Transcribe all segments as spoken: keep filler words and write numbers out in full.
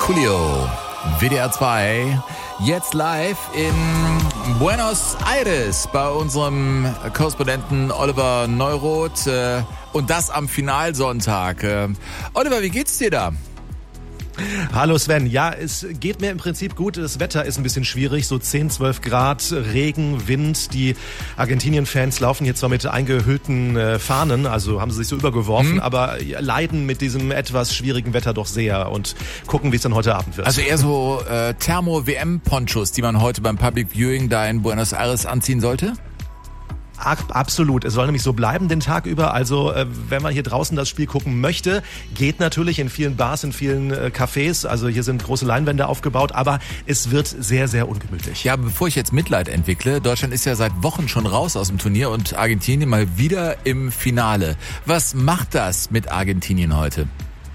Coolio, W D R zwei, jetzt live in Buenos Aires bei unserem Korrespondenten Oliver Neuroth und das am Finalsonntag. Oliver, wie geht's dir da? Hallo Sven, ja, es geht mir im Prinzip gut. Das Wetter ist ein bisschen schwierig, so zehn, zwölf Grad, Regen, Wind. Die Argentinien-Fans laufen jetzt zwar mit eingehüllten äh, Fahnen, also haben sie sich so übergeworfen, mhm. aber leiden mit diesem etwas schwierigen Wetter doch sehr und gucken, wie es dann heute Abend wird. Also eher so äh, Thermo-W M-Ponchos, die man heute beim Public Viewing da in Buenos Aires anziehen sollte? Absolut. Es soll nämlich so bleiben den Tag über. Also äh, wenn man hier draußen das Spiel gucken möchte, geht natürlich in vielen Bars, in vielen äh, Cafés. Also hier sind große Leinwände aufgebaut, aber es wird sehr, sehr ungemütlich. Ja, bevor ich jetzt Mitleid entwickle, Deutschland ist ja seit Wochen schon raus aus dem Turnier und Argentinien mal wieder im Finale. Was macht das mit Argentinien heute?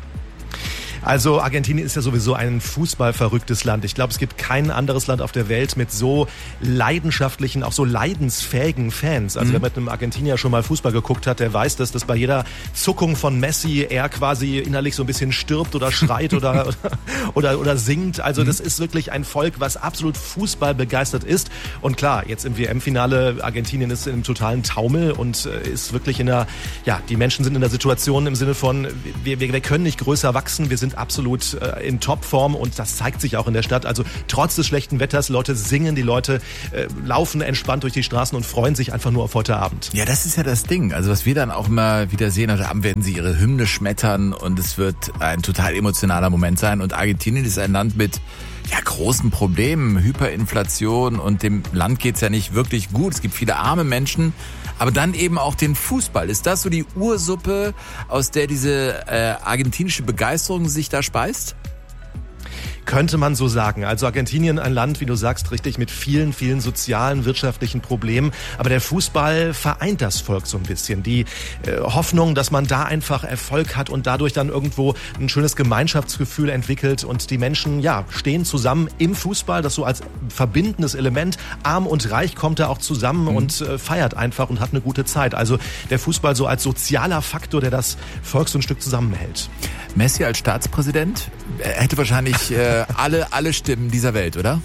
Also Argentinien ist ja sowieso ein fußballverrücktes Land. Ich glaube, es gibt kein anderes Land auf der Welt mit so leidenschaftlichen, auch so leidensfähigen Fans. Also mhm. wer mit einem Argentinier schon mal Fußball geguckt hat, der weiß, dass das bei jeder Zuckung von Messi er quasi innerlich so ein bisschen stirbt oder schreit oder, oder, oder, oder singt. Also mhm. das ist wirklich ein Volk, was absolut fußballbegeistert ist. Und klar, jetzt im W M-Finale, Argentinien ist im totalen Taumel und ist wirklich in der, ja, die Menschen sind in der Situation im Sinne von, wir, wir, wir können nicht größer wachsen, wir sind absolut äh, in Topform und das zeigt sich auch in der Stadt. Also trotz des schlechten Wetters, Leute singen, die Leute äh, laufen entspannt durch die Straßen und freuen sich einfach nur auf heute Abend. Ja, das ist ja das Ding. Also was wir dann auch immer wieder sehen, heute Abend werden sie ihre Hymne schmettern und es wird ein total emotionaler Moment sein. Und Argentinien ist ein Land mit ja, großen Problemen, Hyperinflation und dem Land geht's ja nicht wirklich gut. Es gibt viele arme Menschen, aber dann eben auch den Fußball. Ist das so die Ursuppe, aus der diese äh, argentinische Begeisterung sich da speist? Könnte man so sagen. Also Argentinien, ein Land, wie du sagst, richtig mit vielen, vielen sozialen, wirtschaftlichen Problemen. Aber der Fußball vereint das Volk so ein bisschen. Die äh, Hoffnung, dass man da einfach Erfolg hat und dadurch dann irgendwo ein schönes Gemeinschaftsgefühl entwickelt. Und die Menschen, ja, stehen zusammen im Fußball. Das so als verbindendes Element. Arm und Reich kommt da auch zusammen mhm. und äh, feiert einfach und hat eine gute Zeit. Also der Fußball so als sozialer Faktor, der das Volk so ein Stück zusammenhält. Messi als Staatspräsident hätte wahrscheinlich äh, alle, alle Stimmen dieser Welt, oder?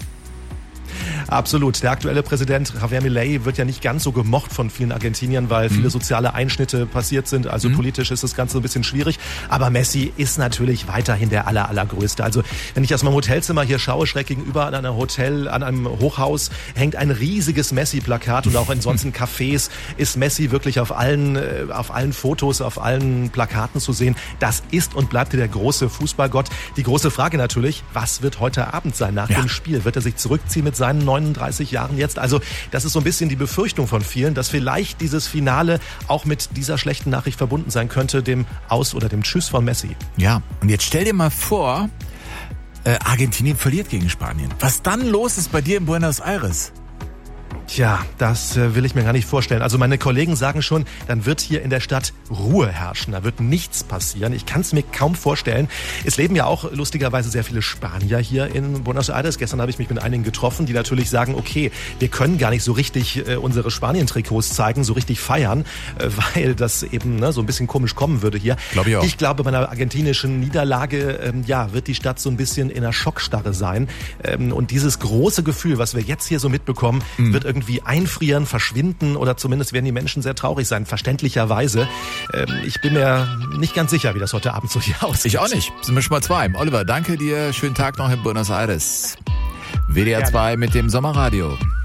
Absolut. Der aktuelle Präsident Javier Milei wird ja nicht ganz so gemocht von vielen Argentiniern, weil viele soziale Einschnitte passiert sind. Also mhm. politisch ist das Ganze ein bisschen schwierig. Aber Messi ist natürlich weiterhin der aller, allergrößte. Also wenn ich aus meinem Hotelzimmer hier schaue, schräg gegenüber an einem Hotel, an einem Hochhaus, hängt ein riesiges Messi-Plakat und auch in sonstigen Cafés ist Messi wirklich auf allen, auf allen Fotos, auf allen Plakaten zu sehen. Das ist und bleibt der große Fußballgott. Die große Frage natürlich, was wird heute Abend sein nach ja. dem Spiel? Wird er sich zurückziehen mit seinen neununddreißig Jahren jetzt? Also das ist so ein bisschen die Befürchtung von vielen, dass vielleicht dieses Finale auch mit dieser schlechten Nachricht verbunden sein könnte, dem Aus- oder dem Tschüss von Messi. Ja, und jetzt stell dir mal vor, äh, Argentinien verliert gegen Spanien. Was dann los ist bei dir in Buenos Aires? Tja, das äh, will ich mir gar nicht vorstellen. Also meine Kollegen sagen schon, dann wird hier in der Stadt Ruhe herrschen. Da wird nichts passieren. Ich kann es mir kaum vorstellen. Es leben ja auch lustigerweise sehr viele Spanier hier in Buenos Aires. Gestern habe ich mich mit einigen getroffen, die natürlich sagen, okay, wir können gar nicht so richtig äh, unsere Spanien-Trikots zeigen, so richtig feiern, äh, weil das eben ne, so ein bisschen komisch kommen würde hier. Glaub ich auch. Ich glaube, bei einer argentinischen Niederlage ähm, ja, wird die Stadt so ein bisschen in einer Schockstarre sein. Ähm, und dieses große Gefühl, was wir jetzt hier so mitbekommen, mhm. wird irgendwie irgendwie einfrieren, verschwinden oder zumindest werden die Menschen sehr traurig sein, verständlicherweise. Ähm, ich bin mir nicht ganz sicher, wie das heute Abend so hier aussieht. Ich auch nicht. Sind wir schon mal zwei. Oliver, danke dir. Schönen Tag noch in Buenos Aires. W D R zwei mit dem Sommerradio.